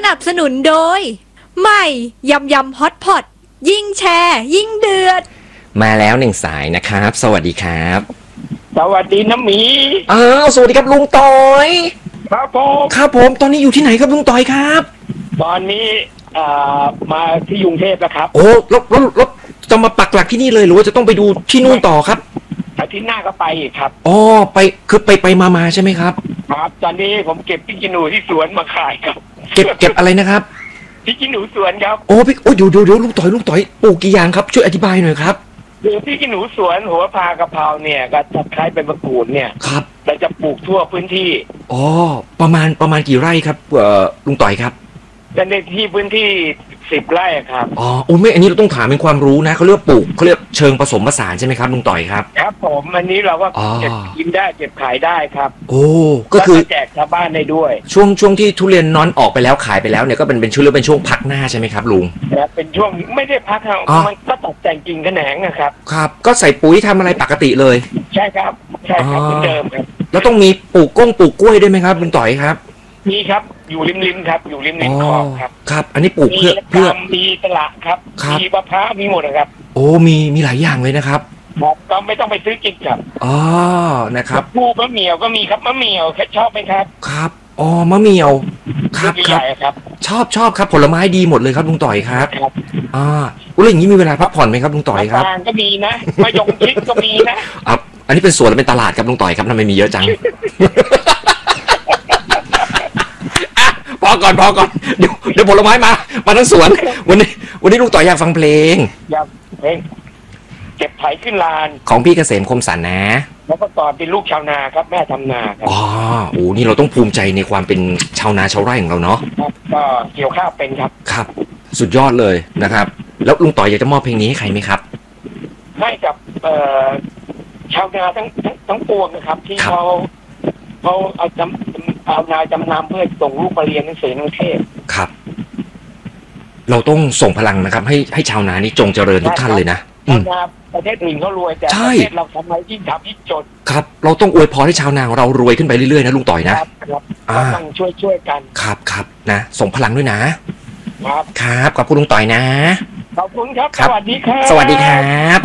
นับสนุนโดยใหม่ยำยำฮอตพอตยิ่งแชร์ยิ่งเดือดมาแล้วหนึ่งสายนะครับสวัสดีครับสวัสดีน้ำหมีสวัสดีครับลุงต้อยครับผมครับผมตอนนี้อยู่ที่ไหนครับลุงต้อยครับตอนนี้มาที่กรุงเทพแล้วครับโอ้แล้วจะมาปักหลักที่นี่เลยหรือว่าจะต้องไปดูที่นู่นต่อครับอาทิตย์หน้าก็ไปอีกครับไปคือไปมาใช่ไหมครับครับตอนนี้ผมเก็บพริกขี้หนูที่สวนมาขายครับเก็บอะไรนะครับพริกขี้หนูสวนครับเดี๋ยวลุงต้อยปลูกกี่อย่างครับช่วยอธิบายหน่อยครับคือพริกขี้หนูสวนหัวพากะเพราเนี่ยก็จะคล้ายเป็นมะกรูดเนี่ยครับเราจะปลูกทั่วพื้นที่ประมาณกี่ไร่ครับลุงต้อยครับในที่พื้นที่10 ไร่ครับไม่อันนี้เราต้องถามเป็นความรู้นะเขาเรียกปลูกเขาเรียกเชิงผสมผสานใช่ไหมครับลุงต่อยครับครับผมอันนี้เราก็เก็บกินได้เก็บขายได้ครับก็คือแจกชาวบ้านได้ด้วยช่วงที่ทุเรียนนอนออกไปแล้วขายไปแล้วเนี่ยก็เป็นช่วงเป็นช่วงพักหน้าใช่ไหมครับลุงเป็นช่วงไม่ได้พักครับมันก็ตัดแต่งกิ่งแขนงนะครับครับก็ใส่ปุ๋ยทำอะไรปกติเลยใช่ครับเหมือนเดิมครับแล้วต้องมีปลูกกกล้วยด้วยไหมครับลุงต่อยครับมีครับอยู่ริมครับอยู่ริมคลองครับอันนี้ปลูกเพื่อมีตลาดครับมีมะพร้าวมีหมดนะครับมีหลายอย่างเลยนะครับก็ไม่ต้องไปซื้อกินครับนะครับผู้มะเหมี่ยวก็มีครับมะเหมี่ยวชอบไหมครับครับมะเหมี่ยวครับชอบครับผลไม้ดีหมดเลยครับลุงต่อยครับแล้วอย่างนี้มีเวลาพักผ่อนไหมครับลุงต่อยครับก็มีนะมะยงชิดก็มีนะอันนี้เป็นสวนหรือเป็นตลาดครับลุงต่อยครับทำไมมีเยอะจังพอก่อนเดี๋ยวผลไม้มาทั้งสวนวันนี้ลุงต่อยอยากฟังเพลงเก็บไถขึ้นลานของพี่เกษมคมสันนะแล้วก็ตอนเป็นลูกชาวนาครับแม่ทำนาครับนี่เราต้องภูมิใจในความเป็นชาวนาชาวไร่ของเราเนาะก็เกี่ยวข้าวเป็นครับสุดยอดเลยนะครับแล้วลุงต่อยอยากจะมอบเพลงนี้ให้ใครไหมครับให้กับชาวนาทั้งปวงนะครับที่เขาเอานาจำนำเพื่อส่งลูกไปเรียนหนังสือในกรุงเทพครับเราต้องส่งพลังนะครับให้ชาวนานี่จงเจริญทุกท่านเลยนะประเทศอื่นเขารวยแต่ประเทศเราทำไมยิ่งทำยิ่งจนครับเราต้องอวยพรให้ชาวนาของเรารวยขึ้นไปเรื่อยๆนะลุงต่อยนะครับต้องช่วยกันครับนะส่งพลังด้วยนะครับขอบคุณลุงต่อยนะขอบคุณครับสวัสดีครับสวัสดีครับ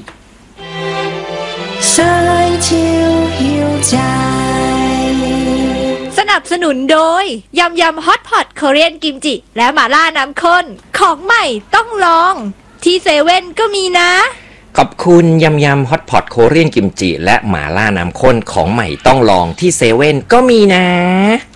สนับสนุนโดยยำฮอตพอตเกาหลีกิมจิและหม่าล่าน้ำข้นของใหม่ต้องลองที่เซเว่นก็มีนะขอบคุณยำฮอตพอตโคเรียนกิมจิและหม่าล่าน้ำข้นของใหม่ต้องลองที่เซเว่นก็มีนะ